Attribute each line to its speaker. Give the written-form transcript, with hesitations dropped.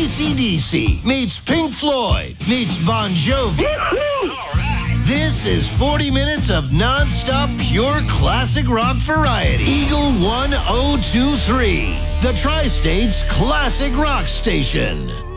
Speaker 1: AC/DC meets Pink Floyd meets Bon Jovi. This is 40 minutes of non-stop pure classic rock variety. Eagle 1023, the Tri-State's classic rock station.